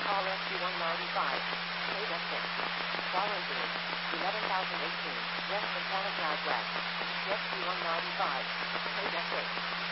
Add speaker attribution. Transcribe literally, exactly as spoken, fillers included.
Speaker 1: Call S Q one ninety-five. Eight F six. Volunteers. eleven thousand eighteen. West and Southwest. West. Rescue one ninety-five. Eight F six.